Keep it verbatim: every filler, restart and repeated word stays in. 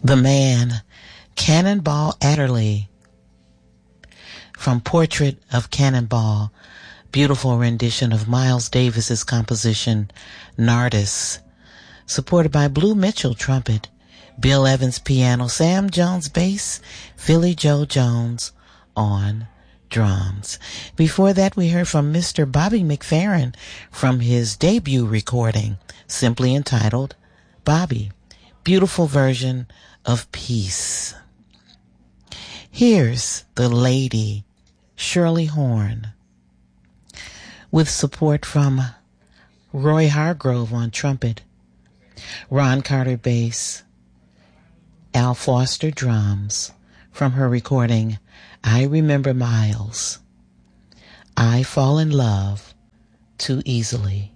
The Man, Cannonball Adderley, from Portrait of Cannonball, beautiful rendition of Miles Davis's composition, Nardis, supported by Blue Mitchell trumpet, Bill Evans piano, Sam Jones bass, Philly Joe Jones on drums. Before that, we heard from Mister Bobby McFerrin from his debut recording, simply entitled Bobby, beautiful version of Peace. Here's the lady, Shirley Horn, with support from Roy Hargrove on trumpet, Ron Carter bass, Al Foster drums, from her recording I Remember Miles, I Fall in Love Too Easily.